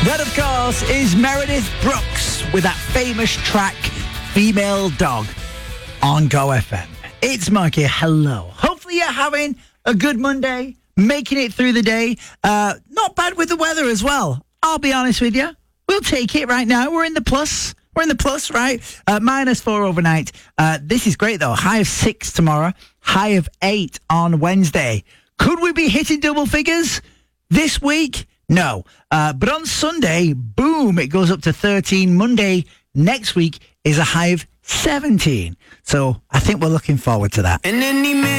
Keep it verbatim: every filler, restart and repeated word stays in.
That, of course, is Meredith Brooks with that famous track, Female Dog, on Go F M. It's Mark here. Hello. Hopefully you're having a good Monday, making it through the day. Uh, not bad with the weather as well. I'll be honest with you. We'll take it right now. We're in the plus. We're in the plus, right? Uh, minus four overnight. Uh, this is great, though. High of six tomorrow. High of eight on Wednesday. Could we be hitting double figures this week? No. Uh, but on Sunday, boom, it goes up to thirteen. Monday next week is a high of seventeen. So I think we're looking forward to that. And any man